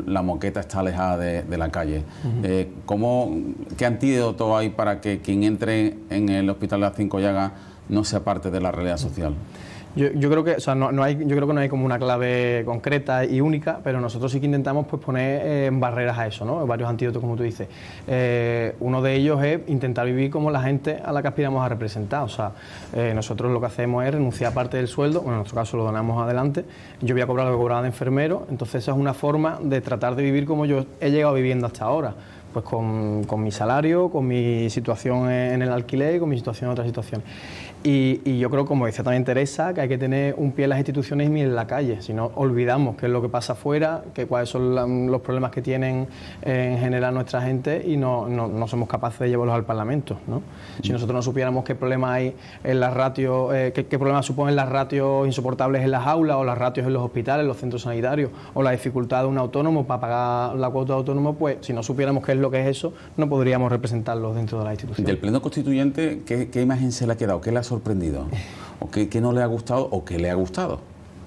la moqueta está alejada de la calle. ¿Qué antídoto hay para que quien entre en el Hospital de las Cinco Llagas no sea parte de la realidad social? Yo creo que, o sea, yo creo que no hay como una clave concreta y única, pero nosotros sí que intentamos pues poner barreras a eso, ¿no? Varios antídotos, como tú dices. Uno de ellos es intentar vivir como la gente a la que aspiramos a representar. O sea, nosotros lo que hacemos es renunciar a parte del sueldo, bueno, en nuestro caso lo donamos adelante. Yo voy a cobrar lo que cobraba de enfermero, entonces esa es una forma de tratar de vivir como yo he llegado viviendo hasta ahora. Pues con mi salario, con mi situación en el alquiler y con mi situación en otras situaciones. Y yo creo, como decía también Teresa, que hay que tener un pie en las instituciones y mil en la calle. Si no, olvidamos qué es lo que pasa afuera, cuáles son los problemas que tienen en general nuestra gente y no somos capaces de llevarlos al Parlamento, ¿no? Si nosotros no supiéramos qué problemas hay en las ratios, qué problemas suponen las ratios insoportables en las aulas o las ratios en los hospitales, los centros sanitarios, o la dificultad de un autónomo para pagar la cuota de autónomo, pues si no supiéramos qué es lo que es eso, no podríamos representarlos dentro de la institución. Del Pleno Constituyente, ¿qué imagen se le ha quedado? ¿Qué le ha sorprendido? ¿O qué no le ha gustado o qué le ha gustado?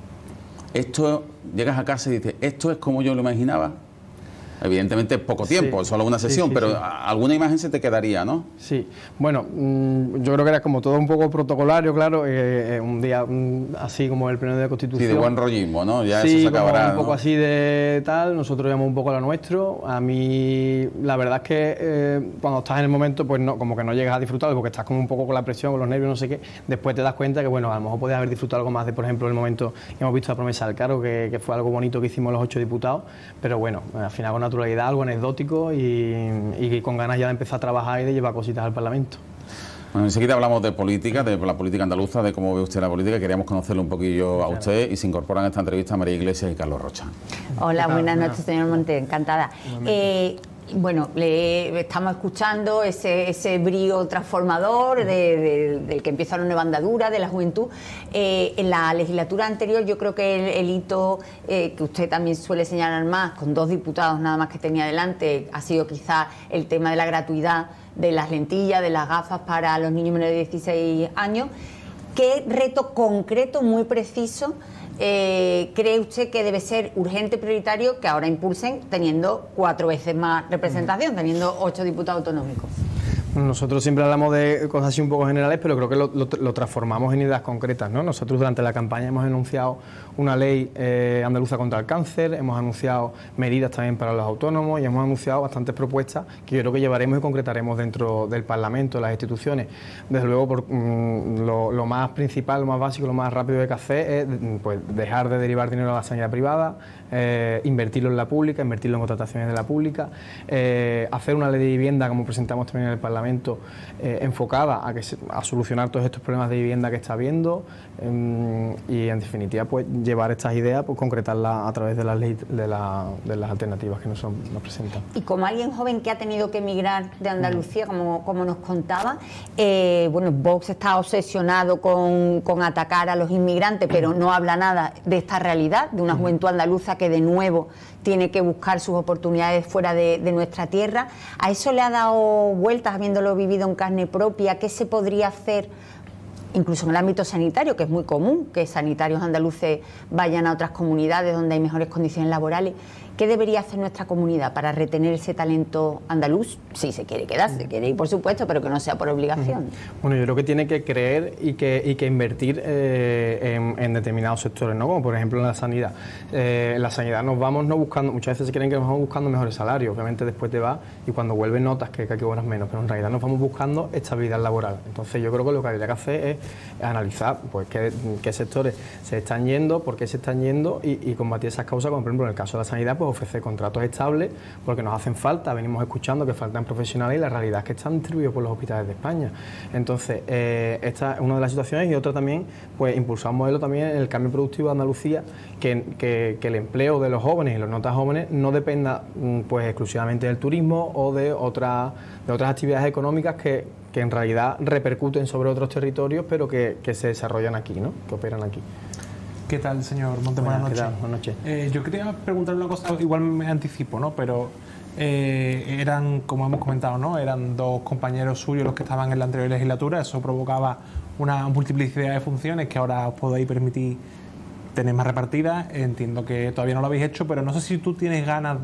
Esto, llegas a casa y dices, ¿esto es como yo lo imaginaba? Evidentemente poco tiempo, solo una sesión, pero alguna imagen se te quedaría, ¿no? Sí, bueno, yo creo que era como todo un poco protocolario, claro, un día así como el Pleno de Constitución. Sí, de buen rollismo, ¿no? Ya sí, eso se acabará, un poco, ¿no?, así de tal, nosotros llevamos un poco a lo nuestro. A mí, la verdad es que cuando estás en el momento, pues no, como que no llegas a disfrutarlo, porque estás como un poco con la presión, con los nervios, no sé qué. Después te das cuenta que, bueno, a lo mejor podías haber disfrutado algo más de, por ejemplo, el momento que hemos visto la promesa del cargo, que fue algo bonito que hicimos los 8 diputados, pero bueno, al final con naturalidad, algo anecdótico y con ganas ya de empezar a trabajar y de llevar cositas al Parlamento. Bueno, enseguida hablamos de política, de la política andaluza, de cómo ve usted la política. Queríamos conocerle un poquillo a usted y se incorporan a esta entrevista María Iglesias y Carlos Rocha. Hola, buenas noches, señor Monte, encantada. Bueno, estamos escuchando ese brío transformador del que empieza una nueva andadura de la juventud. En la legislatura anterior yo creo que el hito que usted también suele señalar más, con 2 diputados nada más que tenía delante, ha sido quizá el tema de la gratuidad de las lentillas, de las gafas para los niños menores de 16 años. ¿Qué reto concreto, muy preciso, cree usted que debe ser urgente, prioritario, que ahora impulsen teniendo 4 veces más representación, teniendo 8 diputados autonómicos? Nosotros siempre hablamos de cosas así un poco generales, pero creo que lo transformamos en ideas concretas, ¿no? Nosotros durante la campaña hemos anunciado una ley andaluza contra el cáncer, hemos anunciado medidas también para los autónomos y hemos anunciado bastantes propuestas que yo creo que llevaremos y concretaremos dentro del Parlamento, de las instituciones. Desde luego, lo más principal, lo más básico, lo más rápido que hay que hacer es pues, dejar de derivar dinero a la sanidad privada, invertirlo en la pública, invertirlo en contrataciones de la pública, hacer una ley de vivienda, como presentamos también en el Parlamento, enfocada a solucionar todos estos problemas de vivienda que está habiendo y en definitiva pues llevar estas ideas, pues concretarlas a través de las leyes, de las alternativas que nos presentan. Y como alguien joven que ha tenido que emigrar de Andalucía, como nos contaba, bueno, Vox está obsesionado con atacar a los inmigrantes, pero no habla nada de esta realidad, de una juventud andaluza que de nuevo tiene que buscar sus oportunidades fuera de nuestra tierra. ¿A eso le ha dado vueltas, habiéndolo vivido en carne propia? ¿Qué se podría hacer, incluso en el ámbito sanitario, que es muy común que sanitarios andaluces vayan a otras comunidades donde hay mejores condiciones laborales? ¿Qué debería hacer nuestra comunidad para retener ese talento andaluz? Si se quiere quedar, se quiere ir, por supuesto, pero que no sea por obligación. Bueno, yo creo que tiene que creer y que invertir en determinados sectores, ¿no? Como por ejemplo en la sanidad. En la sanidad nos vamos no buscando, muchas veces se creen que nos vamos buscando mejores salarios, obviamente después te vas y cuando vuelves notas que hay que cobrar menos, pero en realidad nos vamos buscando estabilidad laboral. Entonces yo creo que lo que habría que hacer es analizar pues qué sectores se están yendo, por qué se están yendo y combatir esas causas, como por ejemplo en el caso de la sanidad, pues ofrecer contratos estables porque nos hacen falta, venimos escuchando que faltan profesionales y la realidad es que están distribuidos por los hospitales de España. Entonces, esta es una de las situaciones y otra también, pues impulsar un modelo también en el cambio productivo de Andalucía, que el empleo de los jóvenes y los no tan jóvenes no dependa pues exclusivamente del turismo o de otras actividades económicas que en realidad repercuten sobre otros territorios, pero que se desarrollan aquí, ¿no? Que operan aquí. ¿Qué tal, señor Monte? Buenas noches. Buenas noches. Yo quería preguntarle una cosa, igual me anticipo, ¿no? Pero eran, como hemos comentado, ¿no? Eran 2 compañeros suyos los que estaban en la anterior legislatura, eso provocaba una multiplicidad de funciones que ahora os podéis permitir tener más repartidas. Entiendo que todavía no lo habéis hecho, pero no sé si tú tienes ganas